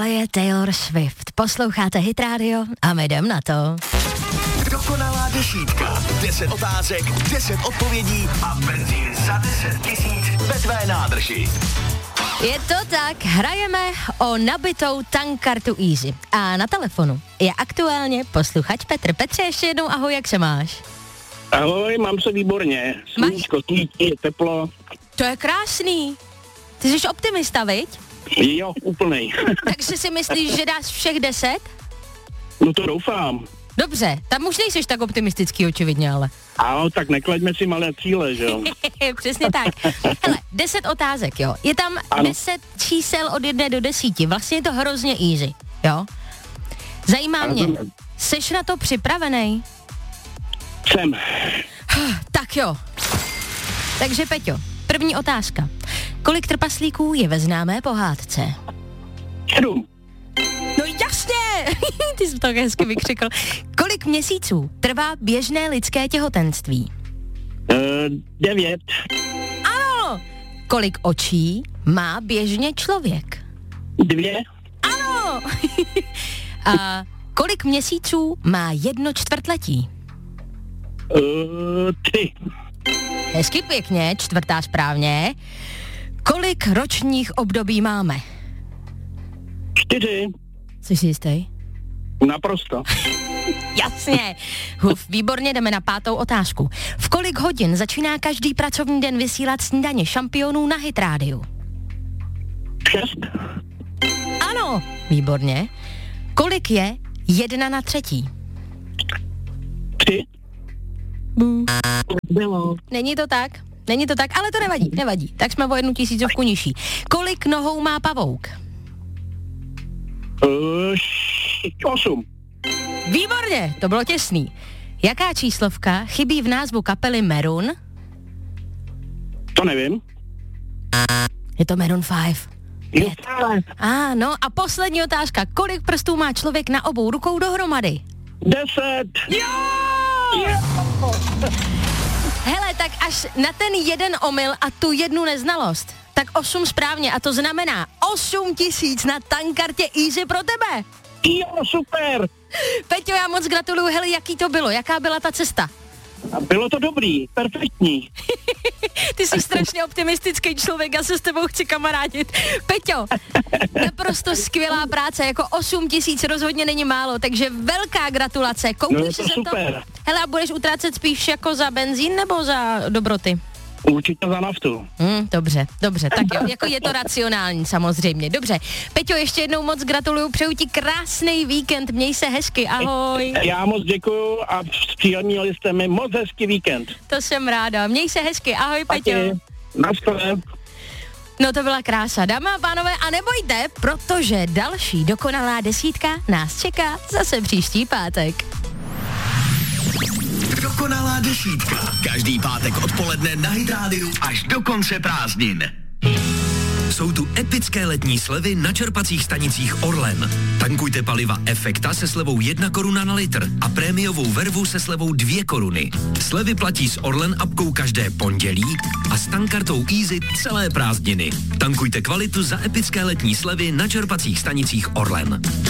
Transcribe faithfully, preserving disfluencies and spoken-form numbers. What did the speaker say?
je Taylor Swift. Posloucháte Hit Radio a my jdem na to. Dokonalá desítka. deset otázek, deset odpovědí a benzín za deset tisíc ve tvé nádrži. Je to tak, hrajeme o nabitou tankkartu Easy. A na telefonu je aktuálně posluchač Petr. Petře, ještě jednou ahoj, jak se máš? Ahoj, mám se výborně. Sluníčko svítí, je teplo. To je krásný. Ty jsi optimista, viď? Jo, úplnej. Takže si myslíš, že dáš všech deset? No to doufám. Dobře, tam už nejsiš tak optimistický očividně, ale. Ano, tak neklaďme si malé cíle, že jo? Přesně tak. Hele, deset otázek, jo. Je tam ano. deset čísel od jedné do desíti. Vlastně je to hrozně easy, jo. Zajímá ano, mě, seš na to připravený? Jsem. Tak jo. Takže Peťo, první otázka. Kolik trpaslíků je ve známé pohádce? Sedm. No jasně! Ty jsi to hezky vykřikl. Kolik měsíců trvá běžné lidské těhotenství? Uh, devět. Ano! Kolik očí má běžně člověk? Dvě. Ano! A kolik měsíců má jedno čtvrtletí? Uh, tři. Hezky pěkně, čtvrtá správně. Kolik ročních období máme? Čtyři. Jsi si jistý? Naprosto. Jasně. Huf, výborně, jdeme na pátou otázku. V kolik hodin začíná každý pracovní den vysílat snídaně šampionů na Hit rádiu? Šest. Ano, výborně. Kolik je jedna na třetí? Tři. Bů. Bylo. Není to tak? Není to tak, ale to nevadí, nevadí. Tak jsme o jednu tisícovku nižší. Kolik nohou má pavouk? Uh, osm. Výborně, to bylo těsný. Jaká číslovka chybí v názvu kapely Maroon? To nevím. Je to Maroon pět. Jo. A no a poslední otázka. Kolik prstů má člověk na obou rukou dohromady? Deset. Jo! Jo! Hele, tak až na ten jeden omyl a tu jednu neznalost, tak osm správně a to znamená osm tisíc na tankkartě Easy pro tebe. Jo, super. Peťo, já moc gratuluju. Hele, jaký to bylo? Jaká byla ta cesta? A bylo to dobrý, perfektní. Ty jsi strašně optimistický člověk, já se s tebou chci kamarádit. Peťo, naprosto skvělá práce, jako osm tisíc rozhodně není málo, takže velká gratulace. Koupíš no, si to za super. to? Hele, a budeš utrácet spíš jako za benzín nebo za dobroty? Určitě za naftu. Hmm, dobře, dobře, tak jo, jako je to racionální samozřejmě. Dobře, Peťo, ještě jednou moc gratuluju, přeju ti krásný víkend, měj se hezky, ahoj. Já moc děkuju a příjemnili jste mi moc hezký víkend. To jsem ráda, měj se hezky, ahoj Peťo. Naschle. No to byla krása, dámy a pánové, a nebojte, protože další dokonalá desítka nás čeká zase příští pátek. Dokonalá desítka. Každý pátek odpoledne na Hit rádiu až do konce prázdnin. Jsou tu epické letní slevy na čerpacích stanicích Orlen. Tankujte paliva Efekta se slevou jedna koruna na litr a prémiovou vervu se slevou dvě koruny. Slevy platí s Orlen apkou každé pondělí a s tankkartou Easy celé prázdniny. Tankujte kvalitu za epické letní slevy na čerpacích stanicích Orlen.